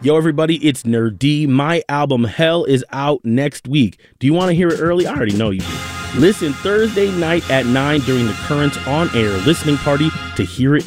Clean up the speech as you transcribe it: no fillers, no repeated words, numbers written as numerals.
Yo, everybody, it's Nerd D. My album Hell is out next week. Do you want to hear it early? I already know you do. Listen Thursday night at 9 during the Currents on Air listening party to hear it